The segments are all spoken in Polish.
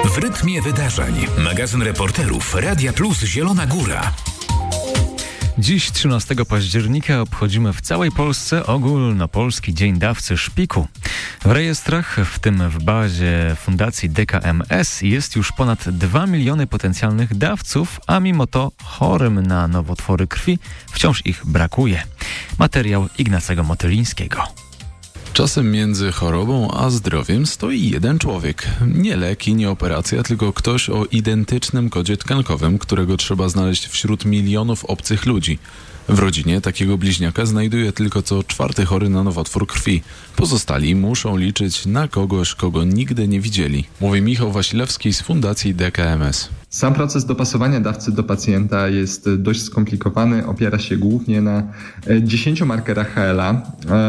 W rytmie wydarzeń. Magazyn reporterów Radia Plus Zielona Góra. Dziś, 13 października, obchodzimy w całej Polsce ogólnopolski Dzień Dawcy Szpiku. W rejestrach, w tym w bazie Fundacji DKMS, jest już ponad 2 miliony potencjalnych dawców, a mimo to chorym na nowotwory krwi wciąż ich brakuje. Materiał Ignacego Motylińskiego. Czasem między chorobą a zdrowiem stoi jeden człowiek. Nie leki, nie operacja, tylko ktoś o identycznym kodzie tkankowym, którego trzeba znaleźć wśród milionów obcych ludzi. W rodzinie takiego bliźniaka znajduje tylko co 4 chory na nowotwór krwi. Pozostali muszą liczyć na kogoś, kogo nigdy nie widzieli. Mówi Michał Wasilewski z Fundacji DKMS. Sam proces dopasowania dawcy do pacjenta jest dość skomplikowany. Opiera się głównie na 10 markerach HLA.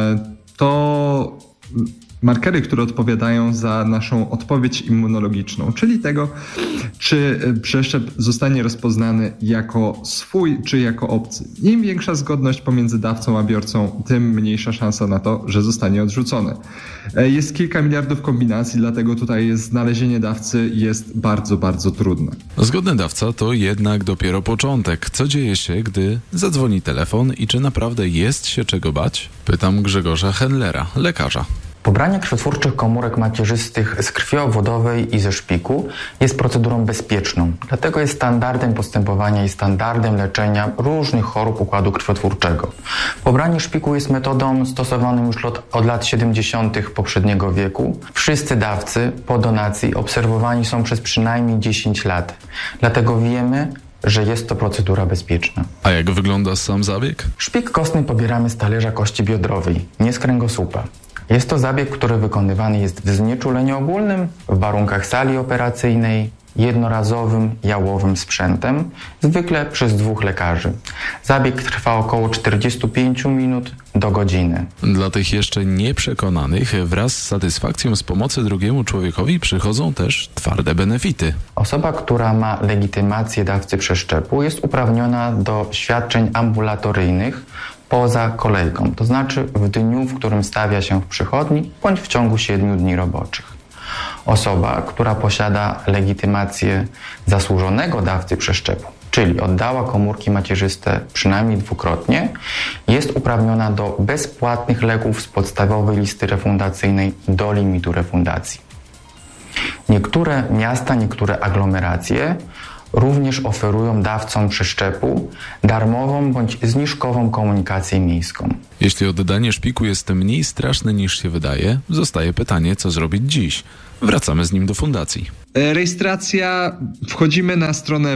To markery, które odpowiadają za naszą odpowiedź immunologiczną, czyli tego, czy przeszczep zostanie rozpoznany jako swój, czy jako obcy. Im większa zgodność pomiędzy dawcą a biorcą, tym mniejsza szansa na to, że zostanie odrzucony. Jest kilka miliardów kombinacji, dlatego tutaj znalezienie dawcy jest bardzo, bardzo trudne. Zgodny dawca to jednak dopiero początek. Co dzieje się, gdy zadzwoni telefon i czy naprawdę jest się czego bać? Pytam Grzegorza Henlera, lekarza. Pobranie krwiotwórczych komórek macierzystych z krwi obwodowej i ze szpiku jest procedurą bezpieczną. Dlatego jest standardem postępowania i standardem leczenia różnych chorób układu krwiotwórczego. Pobranie szpiku jest metodą stosowaną już od lat 70. poprzedniego wieku. Wszyscy dawcy po donacji obserwowani są przez przynajmniej 10 lat. Dlatego wiemy, że jest to procedura bezpieczna. A jak wygląda sam zabieg? Szpik kostny pobieramy z talerza kości biodrowej, nie z kręgosłupa. Jest to zabieg, który wykonywany jest w znieczuleniu ogólnym, w warunkach sali operacyjnej, jednorazowym, jałowym sprzętem, zwykle przez 2 lekarzy. Zabieg trwa około 45 minut do godziny. Dla tych jeszcze nieprzekonanych wraz z satysfakcją z pomocy drugiemu człowiekowi przychodzą też twarde benefity. Osoba, która ma legitymację dawcy przeszczepu, jest uprawniona do świadczeń ambulatoryjnych poza kolejką, to znaczy w dniu, w którym stawia się w przychodni, bądź w ciągu 7 dni roboczych. Osoba, która posiada legitymację zasłużonego dawcy przeszczepu, czyli oddała komórki macierzyste przynajmniej 2-krotnie, jest uprawniona do bezpłatnych leków z podstawowej listy refundacyjnej do limitu refundacji. Niektóre miasta, niektóre aglomeracje również oferują dawcom przeszczepu darmową bądź zniżkową komunikację miejską. Jeśli oddanie szpiku jest mniej straszne niż się wydaje, zostaje pytanie, co zrobić dziś. Wracamy z nim do fundacji. Rejestracja. Wchodzimy na stronę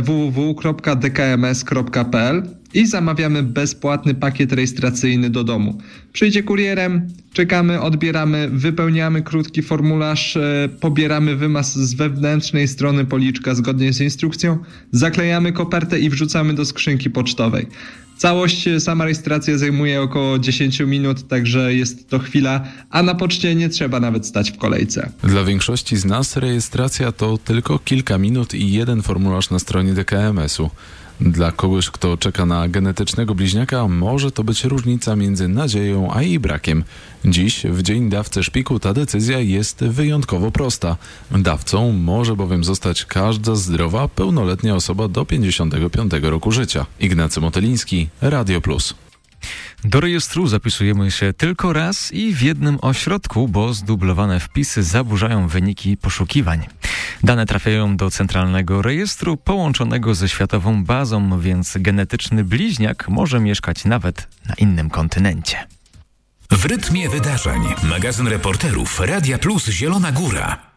www.dkms.pl i zamawiamy bezpłatny pakiet rejestracyjny do domu. Przyjdzie kurierem, czekamy, odbieramy, wypełniamy krótki formularz, pobieramy wymaz z wewnętrznej strony policzka zgodnie z instrukcją, zaklejamy kopertę i wrzucamy do skrzynki pocztowej. Całość, sama rejestracja zajmuje około 10 minut, także jest to chwila, a na poczcie nie trzeba nawet stać w kolejce. Dla większości z nas rejestracja to tylko kilka minut i jeden formularz na stronie DKMS-u. Dla kogoś, kto czeka na genetycznego bliźniaka, może to być różnica między nadzieją a jej brakiem. Dziś, w Dzień Dawcy Szpiku, ta decyzja jest wyjątkowo prosta. Dawcą może bowiem zostać każda zdrowa, pełnoletnia osoba do 55 roku życia. Ignacy Motyliński, Radio Plus. Do rejestru zapisujemy się tylko raz i w jednym ośrodku, bo zdublowane wpisy zaburzają wyniki poszukiwań. Dane trafiają do centralnego rejestru połączonego ze światową bazą, więc genetyczny bliźniak może mieszkać nawet na innym kontynencie. W rytmie wydarzeń. Magazyn reporterów Radia Plus Zielona Góra.